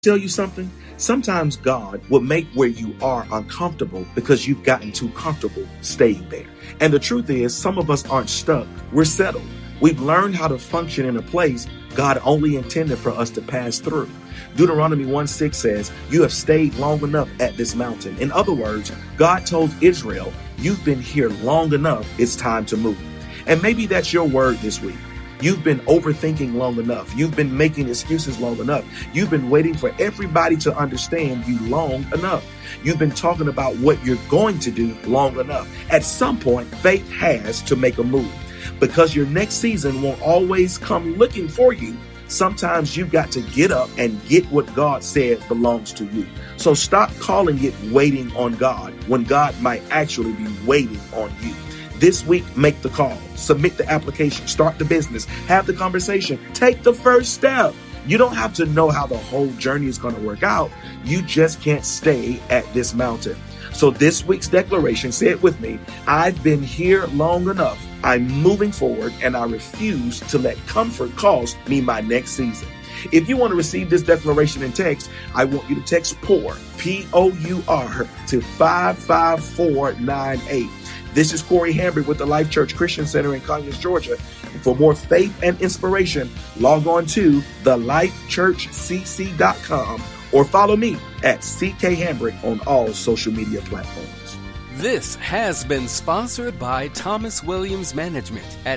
Tell you something? Sometimes God will make where you are uncomfortable because you've gotten too comfortable staying there. And the truth is, some of us aren't stuck. We're settled. We've learned how to function in a place God only intended for us to pass through. Deuteronomy 1:6 says, "You have stayed long enough at this mountain." In other words, God told Israel, you've been here long enough, it's time to move. And maybe that's your word this week. You've been overthinking long enough. You've been making excuses long enough. You've been waiting for everybody to understand you long enough. You've been talking about what you're going to do long enough. At some point, faith has to make a move. Because your next season won't always come looking for you. Sometimes you've got to get up and get what God said belongs to you. So stop calling it waiting on God when God might actually be waiting on you. This week, make the call, submit the application, start the business, have the conversation, take the first step. You don't have to know how the whole journey is going to work out. You just can't stay at this mountain. So this week's declaration, say it with me, I've been here long enough. I'm moving forward and I refuse to let comfort cost me my next season. If you want to receive this declaration in text, I want you to text POUR, P-O-U-R, to 55498. This is Corey Hambrick with the Life Church Christian Center in Conyers, Georgia. For more faith and inspiration, log on to thelifechurchcc.com or follow me at CK Hambrick on all social media platforms. This has been sponsored by Thomas Williams Management at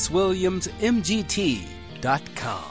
thomaswilliamsmgt.com.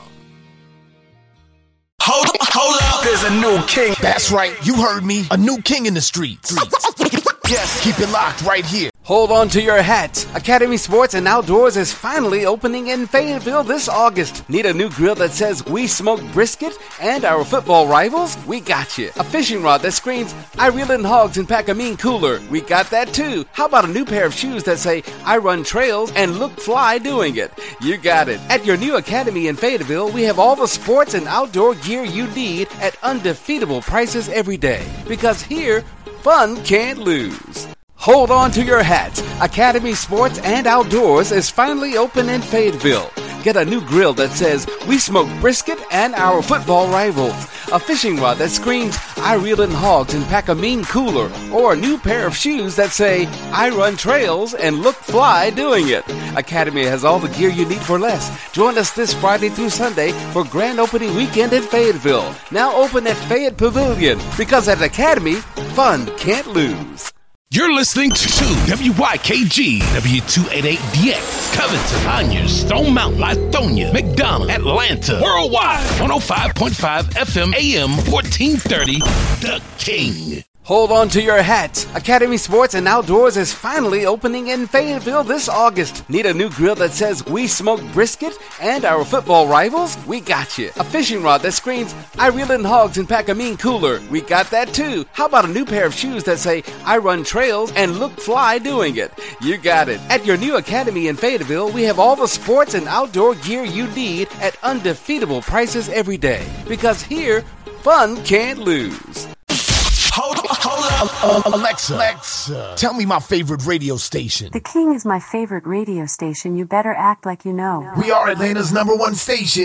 Hold up, there's a new king. That's right, you heard me. A new king in the streets. Yes, keep it locked right here. Hold on to your hats. Academy Sports and Outdoors is finally opening in Fayetteville this August. Need a new grill that says "We Smoke Brisket" and our football rivals? We got you. A fishing rod that screams "I reel in hogs and pack a mean cooler"? We got that too. How about a new pair of shoes that say "I run trails and look fly doing it"? You got it. At your new Academy in Fayetteville, we have all the sports and outdoor gear you need at undefeatable prices every day. Because here, fun can't lose. Hold on to your hats. Academy Sports and Outdoors is finally open in Fayetteville. Get a new grill that says "We Smoke Brisket" and our football rivals. A fishing rod that screams "I reel in hogs and pack a mean cooler." Or a new pair of shoes that say "I run trails and look fly doing it." Academy has all the gear you need for less. Join us this Friday through Sunday for grand opening weekend in Fayetteville. Now open at Fayette Pavilion. Because at Academy, fun can't lose. You're listening to WYKG W288DX, Covington, Conyers, Stone Mountain, Lithonia, McDonough, Atlanta, worldwide, 105.5 FM AM 1430, The King. Hold on to your hats. Academy Sports and Outdoors is finally opening in Fayetteville this August. Need a new grill that says "We Smoke Brisket" and our football rivals? We got you. A fishing rod that screams "I reel in hogs and pack a mean cooler"? We got that too. How about a new pair of shoes that say "I run trails and look fly doing it"? You got it. At your new Academy in Fayetteville, we have all the sports and outdoor gear you need at undefeatable prices every day. Because here, fun can't lose. Hold up. Alexa, tell me my favorite radio station. The King is my favorite radio station. You better act like you know. We are Atlanta's #1 station.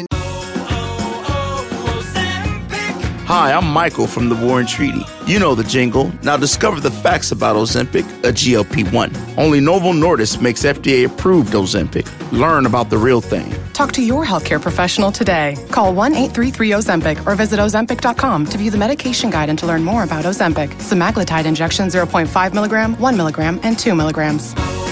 Hi, I'm Michael from the War and Treaty. You know the jingle. Now discover the facts about Ozempic, a GLP-1. Only Novo Nordisk makes FDA-approved Ozempic. Learn about the real thing. Talk to your healthcare professional today. Call 1-833-OZEMPIC or visit Ozempic.com to view the medication guide and to learn more about Ozempic. Semaglutide injection 0.5 milligram, 1 milligram, and 2 milligrams.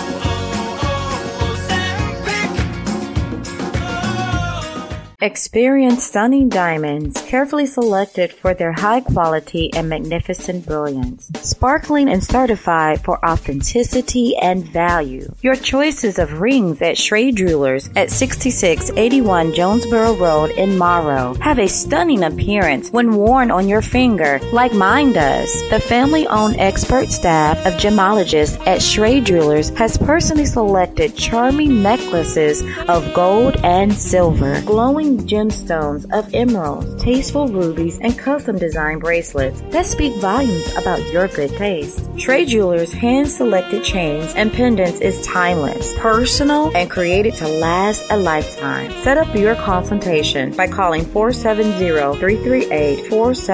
Experience stunning diamonds, carefully selected for their high quality and magnificent brilliance. Sparkling and certified for authenticity and value. Your choices of rings at Schrade Jewelers at 6681 Jonesboro Road in Morrow have a stunning appearance when worn on your finger, like mine does. The family-owned expert staff of gemologists at Schrade Jewelers has personally selected charming necklaces of gold and silver, glowing gemstones of emeralds, tasteful rubies, and custom design bracelets that speak volumes about your good taste. Schrade Jewelers' hand-selected chains and pendants is timeless, personal, and created to last a lifetime. Set up your consultation by calling 470-338-47